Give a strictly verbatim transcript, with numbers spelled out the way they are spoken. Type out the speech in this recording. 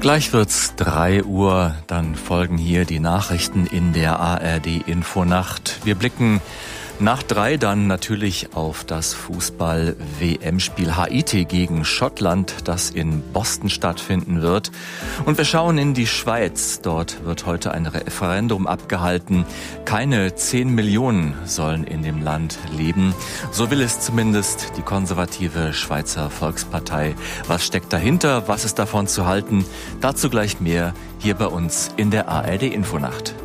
Gleich wird's drei Uhr, dann folgen hier die Nachrichten in der A R D Infonacht. Wir blicken nach drei dann natürlich auf das Fußball-W M-Spiel Haiti gegen Schottland, das in Boston stattfinden wird. Und wir schauen in die Schweiz. Dort wird heute ein Referendum abgehalten. Keine zehn Millionen sollen in dem Land leben. So will es zumindest die konservative Schweizer Volkspartei. Was steckt dahinter? Was ist davon zu halten? Dazu gleich mehr hier bei uns in der A R D Infonacht.